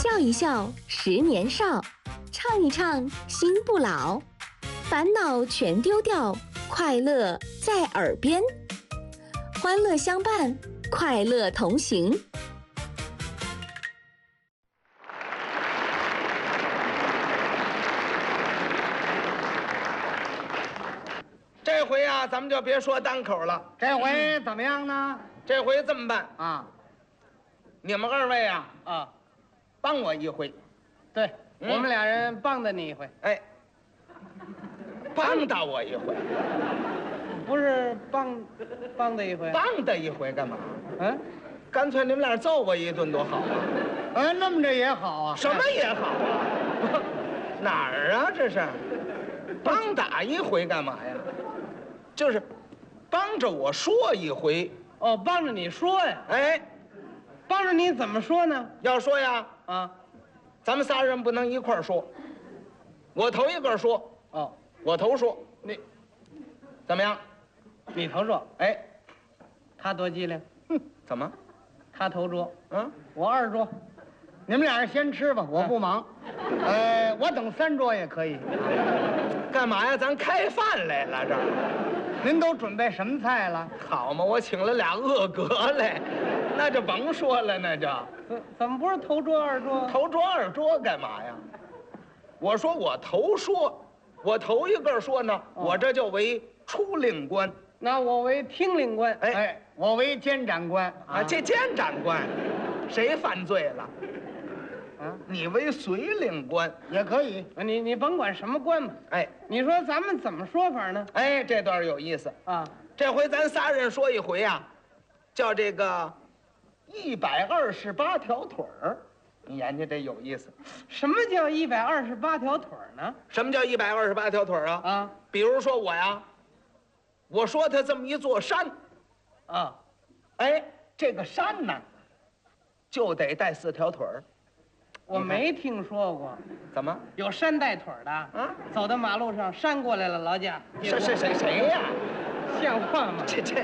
笑一笑10年少，唱一唱心不老，烦恼全丢掉，快乐在耳边，欢乐相伴，快乐同行。 这回啊，咱们就别说单口了。 这回怎么样呢？ 这回这么办， 啊你们二位啊， 啊， 帮我一回。 对，我们俩人帮的你一回， 哎，帮到我一回， 不是帮的一回。 帮的一回干嘛？ 嗯， 干脆你们俩揍我一顿多好啊！ 那么着也好啊。 什么也好啊？哪儿啊？这是帮打一回干嘛呀？就是帮着我说一回。 哦，帮着你说呀。 哎， 帮着你怎么说呢？ 要说呀， 啊， 咱们仨人不能一块儿说。我头一个说， 哦， 我头说， 你怎么样？ 你头说， 哎， 他多机灵， 怎么？ 他头桌， 嗯， 我2桌，你们俩人先吃吧，我不忙。我等3桌也可以。 干嘛呀？咱开饭来了这儿。 您都准备什么菜了？ 好嘛，我请了俩恶格来，那就甭说了，那就怎么不是头桌2桌？ 头桌2桌干嘛呀？我说我头说，我头一个说呢，我这就为出令官， 那我为听令官， 哎， 我为监斩官啊，这监斩官，谁犯罪了？ 啊， 你为随令官也可以。你甭管什么官吧。 哎， 你说咱们怎么说法呢？ 哎，这段有意思啊， 这回咱仨人说一回啊，叫这个128条腿儿，你研究这有意思。 什么叫128条腿呢？ 什么叫128条腿儿啊？ 啊， 比如说我呀，我说它这么一座山， 啊， 哎，这个山呢，就得带4条腿儿。 我没听说过怎么？ 有山带腿的啊？ 走到马路上，山过来了，劳驾。 谁呀？ 像话吗？ 这，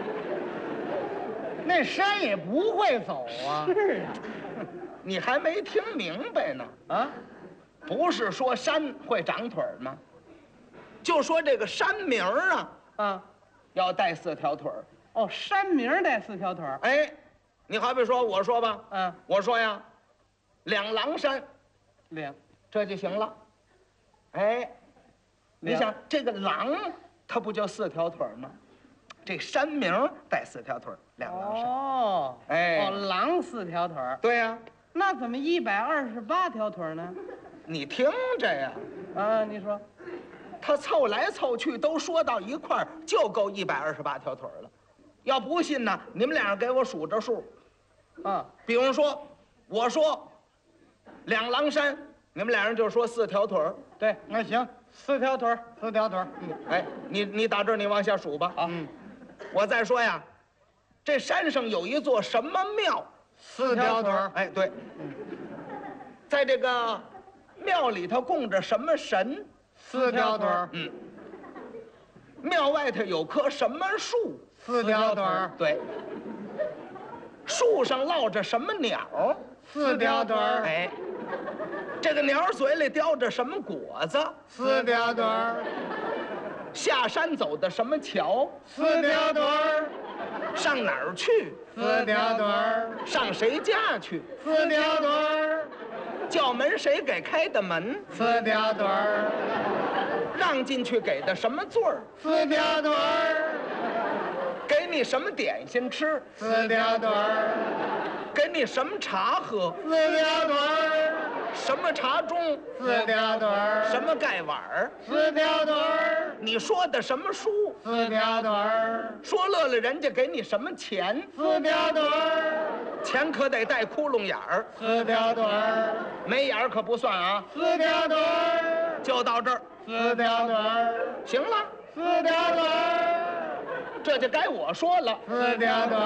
那山也不会走啊。是啊， 你还没听明白呢啊？ 不是说山会长腿儿吗？就说这个山名儿啊， 啊， 要带4条腿儿。 哦，山名带4条腿。 哎，你好比说，我说吧， 嗯， 我说呀，两狼山，这就行了。哎，你想这个狼，它不就4条腿吗？这山名带4条腿，两狼山。 哦， 哎， 哦，狼4条腿。 对呀， 那怎么128条腿呢？ 你听着呀， 啊，你说， 他凑来凑去都说到一块儿，就够128条腿了。要不信呢，你们俩人给我数着数。 啊， 比如说，我说两狼山，你们俩人就说4条腿儿。 对，那行，4条腿，4条腿。 哎，你打这儿，你往下数吧。 好， 我再说呀，这山上有一座什么庙 ？4条腿。 哎，对。在这个庙里头供着什么神 ？4条腿。 庙外头有棵什么树 ？4条腿。 对。树上落着什么鸟 ？4条腿。 哎，这个鸟嘴里叼着什么果子 ？4条腿。 下山走的什么桥 ？4条腿。 上哪儿去 ？4条腿。 上谁家去 4条腿。 叫门谁给开的门 4条腿。 让进去给的什么座儿 4条腿。 给你什么点心吃 4条腿。 给你什么茶喝 4条腿。 什么茶盅 4条腿。 什么盖碗儿 4条腿。 你说的什么书 4条腿。 说乐了人家给你什么钱 4条腿。 钱可得带窟窿眼儿 4条腿。 没眼儿可不算啊 4条腿。 就到这儿 4条腿。 行了 4条腿。 这就该我说了 4条腿。